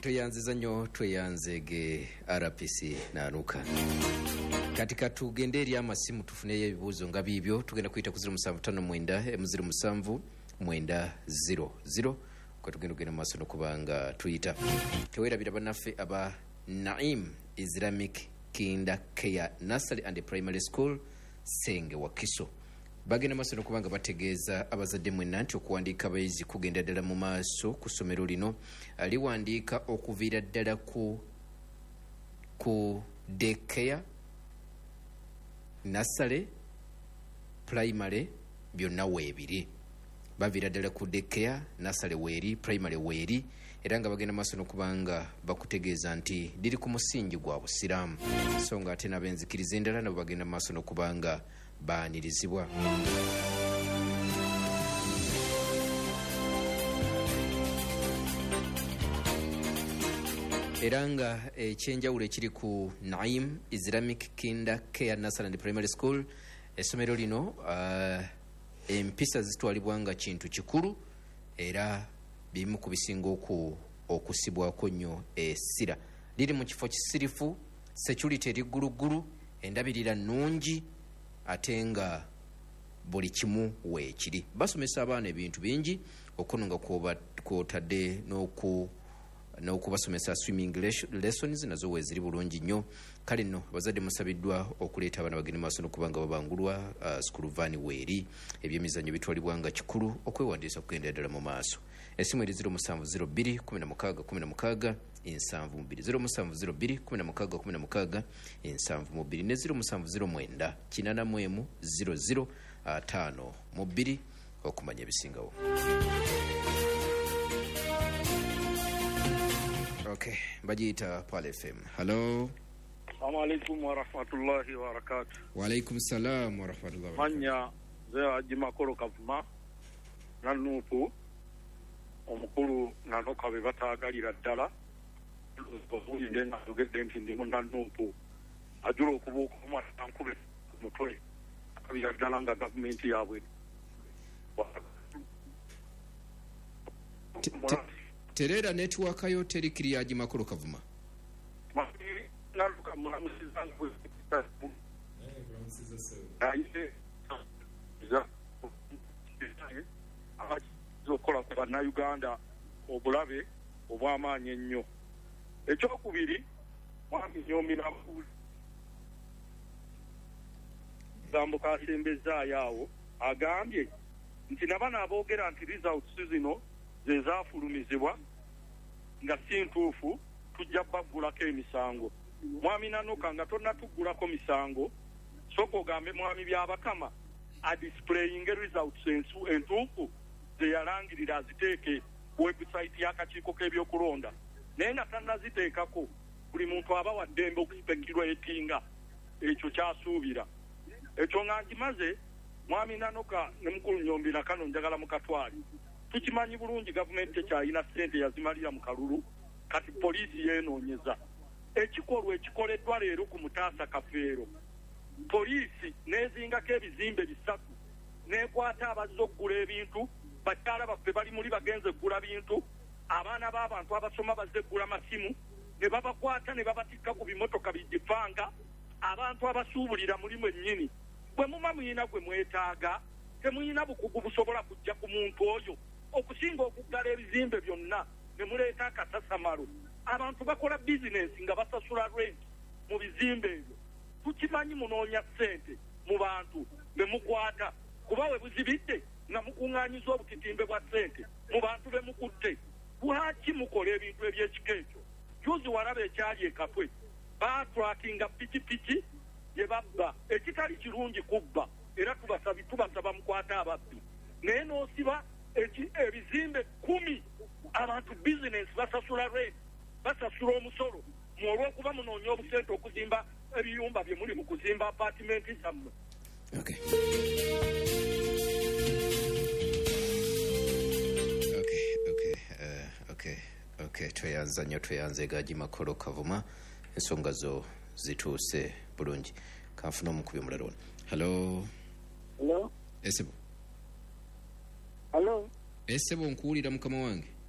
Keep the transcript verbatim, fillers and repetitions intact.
tweyanziza nnyo tweyanzege R P C nanuka katika tugende eri amasimu tufuneyo ebibuuzo nga bibyo tugenda kuyita ku zero musanvu ttaano mwenda zero musanvu mwenda zero zero kwa tugenda kugenda maaso n'okubanga tuyita teweerabira bannaffe aba Naim Islamic Kinder Care Nursery and Primary School Senge Wakiso bagenda maaso n'okubanga bategeeza abazadde mwenna nti okuwandiika abayizi kugenda ddala mu maaso ku ssomero lino liwandiika okuviira ddala ku ku daycare Nursery Primary byonna weebiri baviira ddala ku daycare Nursery weeri Primary weeri era nga bagenda maaso n'okubanga bakutegeeza nti liri ku musingi gwa busiraamu so nga ate n'abenzikiriza endala nabo bagenda maaso n'okubanga baanirizibwa. Era nga ekyenjawulo ekiri ku Naim Islamic Kinder Care Nursery and Primary School essomero lino uh, empisa zitwalibwa nga kintu kikulu era bimu ku bisinga oku okusibwako nnyo essira liri mu kifo kisirifu security eri ggulugulu endabirira nnungi ate nga buli kimu weekiri basomesa abaana ebintu bingi okuno nga kwotadde n'oku n'okubasomesa swimming lessons nazo weeziri bulungi nnyo kale nno abazadde musabiddwa okuleeta abaana bagende maaso n'okubanga babangulwa uh, school van weeri ebyemizannyo bitwalibwa nga kikulu okwewandiisa kugenda ddala mu maaso esimu eri zero musanvu zero bbiri kumi na mukaaga kumi na mukaaga ensanvu mu bbiri zero musanvu zero bbiri kumi na mukaaga kumi na mukaaga ensanvu mu bbiri ne zero musanvu zero mwenda kinaana mu emu zero zero ataano mu bbiri okumanya ebisingawo. Okay, Bajita Pal F M. Hello. Assalamu alaikum wa rahmatullahi wa barakatuh. Wa alaikum salam wa rahmatullahi wa barakatuh. Manya zea ajima koro kavuma nanupu omukulu nanoka bebatagalira ddala obulinde natugedde nti ndi nanupu ajula okubuuka omwana ankube mutwe akabira ddala nga gavumenti yaabwe terera network yo teri kiri yaji makuru kavuma mafiri naluka mulamusiza ngwe eh mulamusiza sewe aise za abazokola ku bana Uganda obulabe obw'amaanyi ennyo ekyokubiri mwami nyomira zambuka asembeza yawo agambye nti nabana aboogera nti results zino zezafulumizibwa nga si ntuufu tujja baggulako emisango mwami nanuka nga tonna tuggulako misango sooka ogambe mwami byabakama adisplaying results entuufu zeyalangirira aziteeke website y'akakiiko k'ebyokulonda naye nga tannaziteekako buli muntu aba wa ddembe okuspekirwa etinga ekyo kyasuubira ekyo nga nkimaze mwami nanuka ne mukulu nyombira kano njagala mukatwali tukimanyi bulungi gavumenti ekyalina ssente yazimalira mu kalulu kati poliisi yeenoonyeza ekikolwa ekikoleddwa leero ku Mutaasa Kafeero poliisi neezingako ebizimbe bisatu neekwata abazze okugula ebintu bakyala baffe bali muli bagenze okugula bintu abaana b'abantu abasoma bazze okugula masimu ne babakwata ne babatikka ku bimotoka bijifanga abantu abasuubulira mulimu ennyini bwe muma muyina gwe mwetaaga temuyina bukugu busobola kujja ku muntu oyo okusinga okuggala ebizimbe byonna ne muleeta akasasamalo abantu bakola bizinensi nga basasula rent mu bizimbe ebyo tukimanyi munoonya ssente mu bantu ne mukwata kuba we buzibidde nga mukuŋŋaanyiza obukitimbe bwa ssente mu bantu be mukutte lwaki mukola ebintu eby'ekika ekyo juzi walaba ekyali ekatwe baatwakinga pikipiki ye babba ekitali kirungi kubba era tubasabi tubasaba mukwata ababbi naye n'osiba ebizimbe kumi abantu business basasula rent basasula omusolo mwolwokuba munoonya obusente okuzimba ebiyumba bye muli mu kuzimba apartimenti zammwe. Okay. Okay, okay, uh, okay, okay. Tweyanza nnyo tweyanze gaji makolo kavuma ensonga zo zituuse bulungi kanfuna omukubi omulala ono. Hello. Hello. Esebo. Hello. Esebo nkuwulira mukama wange.